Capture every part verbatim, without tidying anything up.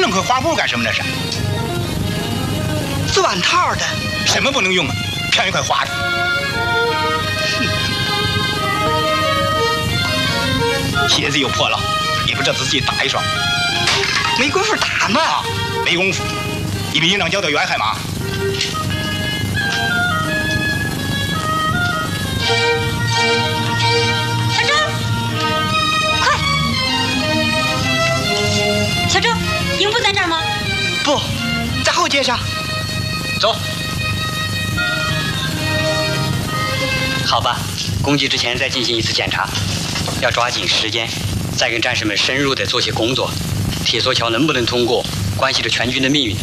弄块花布干什么？那是钻套的。 什么不能用啊？偏一块花的。鞋子又破了，也不知道自己打一双。 没工夫打嘛。 啊，没工夫。你比营长交代员害嘛？ 小周，快！小周，营部在这儿吗？ 不，在后街上。 走。 好吧，攻击之前再进行一次检查，要抓紧时间，再跟战士们深入的做些工作。铁索桥能不能通过，关系着全军的命运。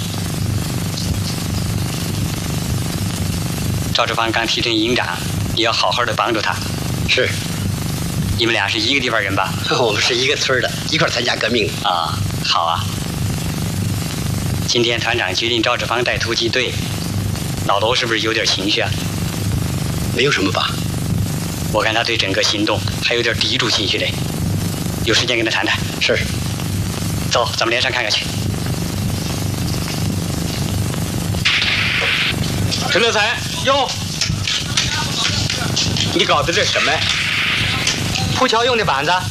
赵志芳刚提升营长，你要好好的帮助他。 是。 你们俩是一个地方人吧？ 我们是一个村的，一块参加革命啊。好啊。今天团长决定赵志芳带突击队，老罗是不是有点情绪啊？ 没有什么吧。 我看他对整个行动还有点抵触情绪嘞。有时间跟他谈谈。 是。 走，咱们连上看看去。 陈德才，哟，你搞的这什么？ 铺桥用的板子。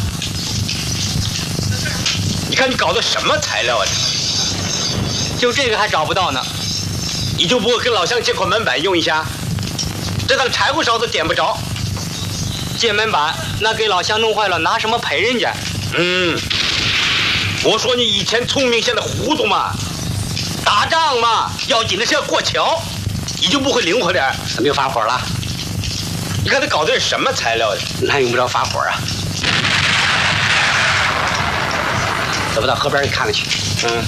你看你搞的什么材料啊？ 就这个还找不到呢。 你就不会跟老乡借块门板用一下？这当柴火烧都点不着。 借门板，那给老乡弄坏了，拿什么赔人家？ 嗯，我说你以前聪明，现在糊涂嘛。打仗嘛，要紧的是要过桥。你就不会灵活点？ 怎么又发火了？ 你看他搞的是什么材料的？ 那用不着发火啊。走不到河边去看看去。 嗯。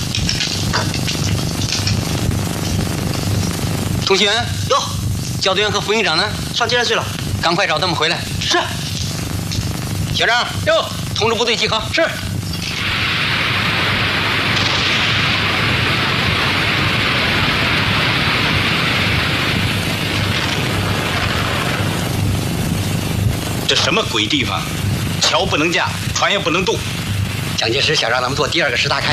同心圆， 哟， 教导员和副营长呢？ 上街上去了。 赶快找他们回来。 是。 学长， 哟， 通知部队集合。 是。这什么鬼地方？桥不能架，船也不能动。 蒋介石想让咱们做第二个石达开，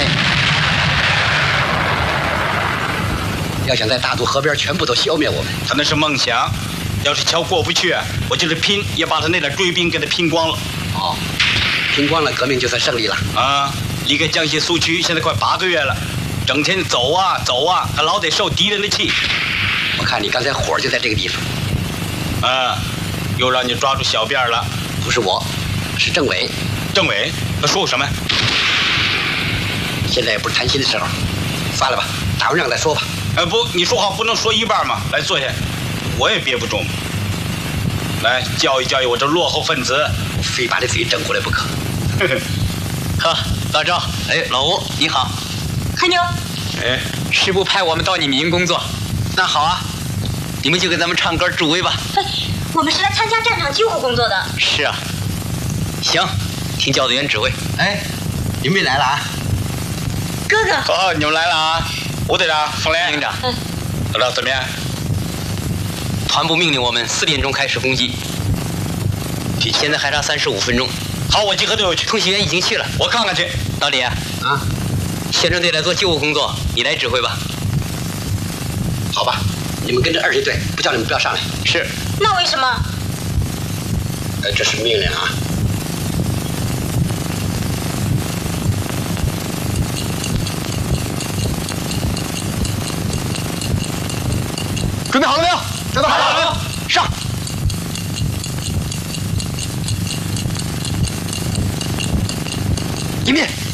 要想在大渡河边全部都消灭我们。 他那是梦想，要是桥过不去，我就是拼也把他那点追兵给他拼光了。 哦，拼光了，革命就算胜利了。啊， 离开江西苏区现在快八个月了，整天走啊走啊，他老得受敌人的气。 我看你刚才火就在这个地方。 啊。又让你抓住小辫了， 不是我，是政委。 政委，他说我什么？ 现在也不是谈心的时候，算了吧，打完仗再说吧。 哎，不，你说话不能说一半嘛。来，坐下，我也憋不住。来，教育教育我这落后分子， 非把这嘴整回来不可。 呵，老赵，哎，老吴，你好。 韩牛。 哎， 师部派我们到你们营工作，那好啊，你们就给咱们唱歌助威吧。 我们是来参加战场救护工作的。 是啊，行，听教导员指挥。 哎，你们也来了啊？ 哥哥。 好，你们来了啊！吴队长、冯连营长， 嗯， 知道怎么样？ 团部命令我们四点钟开始攻击，现在还差三十五分钟。 好，我集合队伍去。 通信员已经去了， 我看看去。 老李啊， 啊， 县政队来做救护工作，你来指挥吧。 好吧，你们跟着二队队，不叫你们不要上来。 是。 那为什么？ 呃，这是命令啊。 准备好了没有？ 准备好了没有？ 上！ 迎面。